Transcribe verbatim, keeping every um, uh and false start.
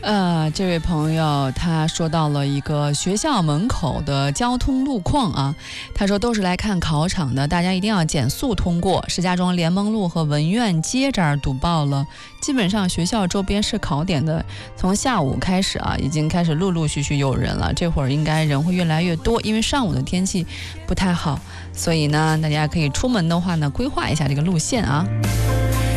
呃，这位朋友他说到了一个学校门口的交通路况啊，他说都是来看考场的，大家一定要减速通过。石家庄联盟路和文苑街这儿堵爆了，基本上学校周边是考点的，从下午开始啊，已经开始陆陆续续有人了，这会儿应该人会越来越多，因为上午的天气不太好，所以呢，大家可以出门的话呢，规划一下这个路线啊。